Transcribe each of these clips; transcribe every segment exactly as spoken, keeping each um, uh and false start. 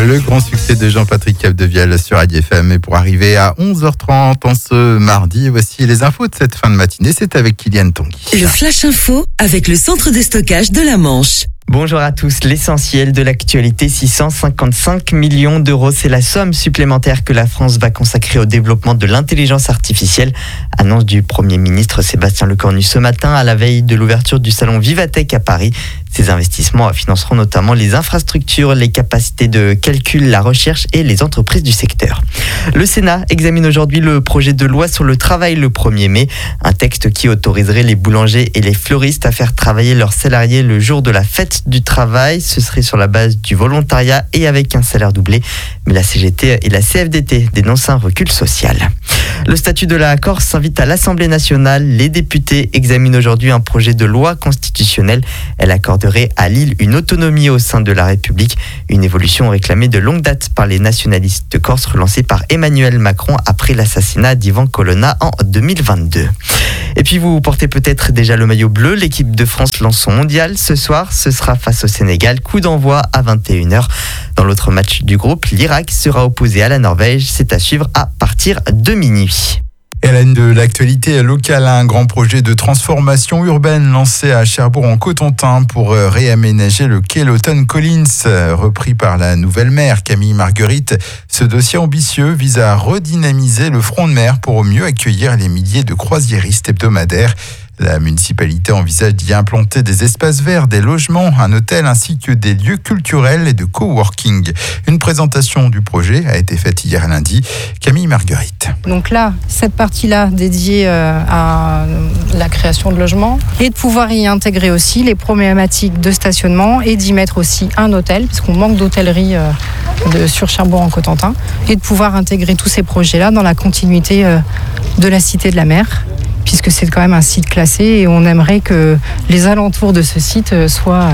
Le grand succès de Jean-Patrick Capdevielle sur A D F M. Et pour arriver à onze heures trente en ce mardi, voici les infos de cette fin de matinée. C'est avec Kylian Tanguy. Le Flash Info avec le centre de stockage de la Manche. Bonjour à tous, l'essentiel de l'actualité, six cent cinquante-cinq millions d'euros, c'est la somme supplémentaire que la France va consacrer au développement de l'intelligence artificielle. Annonce du Premier ministre Sébastien Lecornu ce matin à la veille de l'ouverture du salon Vivatech à Paris. Ces investissements financeront notamment les infrastructures, les capacités de calcul, la recherche et les entreprises du secteur. Le Sénat examine aujourd'hui le projet de loi sur le travail le premier mai, un texte qui autoriserait les boulangers et les fleuristes à faire travailler leurs salariés le jour de la fête du travail. Ce serait sur la base du volontariat et avec un salaire doublé. Mais la C G T et la C F D T dénoncent un recul social. Le statut de la Corse s'invite à l'Assemblée nationale. Les députés examinent aujourd'hui un projet de loi constitutionnelle. Elle accorderait à l'île une autonomie au sein de la République. Une évolution réclamée de longue date par les nationalistes de Corse, relancée par Emmanuel Macron après l'assassinat d'Ivan Colonna en deux mille vingt-deux. Et puis vous portez peut-être déjà le maillot bleu. L'équipe de France lance son mondial. Ce soir, ce sera face au Sénégal. Coup d'envoi à vingt et une heures. Dans l'autre match du groupe, l'Irak sera opposé à la Norvège. C'est à suivre à partir de minuit. Et à la une de l'actualité locale, un grand projet de transformation urbaine lancé à Cherbourg en Cotentin pour réaménager le quai Lawton Collins, repris par la nouvelle maire Camille Marguerite. Ce dossier ambitieux vise à redynamiser le front de mer pour mieux accueillir les milliers de croisiéristes hebdomadaires. La municipalité envisage d'y implanter des espaces verts, des logements, un hôtel ainsi que des lieux culturels et de coworking. Une présentation du projet a été faite hier lundi. Camille Marguerite. Donc là, cette partie-là dédiée à la création de logements et de pouvoir y intégrer aussi les problématiques de stationnement et d'y mettre aussi un hôtel, parce qu'on manque d'hôtellerie de, sur Cherbourg-en-Cotentin, et de pouvoir intégrer tous ces projets-là dans la continuité de la Cité de la Mer, puisque c'est quand même un site classé et on aimerait que les alentours de ce site soient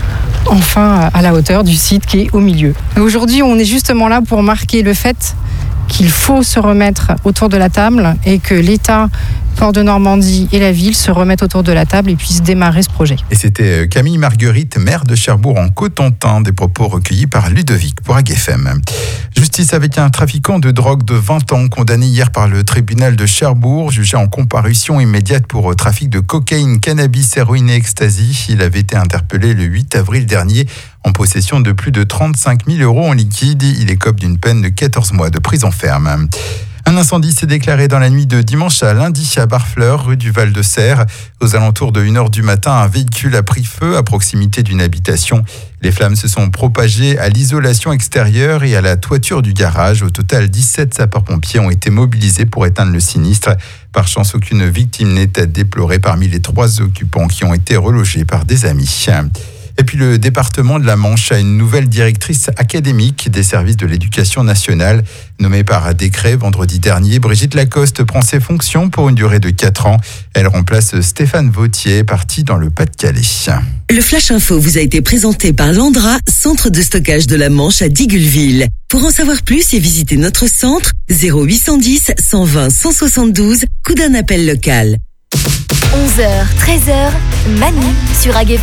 enfin à la hauteur du site qui est au milieu. Aujourd'hui, on est justement là pour marquer le fait qu'il faut se remettre autour de la table et que l'État, Port de Normandie et la ville se remettent autour de la table et puissent démarrer ce projet. Et c'était Camille Marguerite, maire de Cherbourg en Cotentin, des propos recueillis par Ludovic pour A D F M. Justice avec un trafiquant de drogue de vingt ans condamné hier par le tribunal de Cherbourg, jugé en comparution immédiate pour trafic de cocaïne, cannabis, héroïne et ecstasy. Il avait été interpellé le huit avril dernier en possession de plus de trente-cinq mille euros en liquide. Il écope d'une peine de quatorze mois de prison ferme. Un incendie s'est déclaré dans la nuit de dimanche à lundi à Barfleur, rue du Val-de-Serre. Aux alentours de une heure du matin, un véhicule a pris feu à proximité d'une habitation. Les flammes se sont propagées à l'isolation extérieure et à la toiture du garage. Au total, dix-sept sapeurs-pompiers ont été mobilisés pour éteindre le sinistre. Par chance, aucune victime n'est à déplorer parmi les trois occupants qui ont été relogés par des amis. Et puis le département de la Manche a une nouvelle directrice académique des services de l'éducation nationale. Nommée par décret vendredi dernier, Brigitte Lacoste prend ses fonctions pour une durée de quatre ans. Elle remplace Stéphane Vautier, parti dans le Pas-de-Calais. Le Flash Info vous a été présenté par Landra, centre de stockage de la Manche à Digoulville. Pour en savoir plus et visiter notre centre, zéro huit cent dix, cent vingt, cent soixante-douze, coup d'un appel local. onze heures, treize heures, Manu sur A D F M.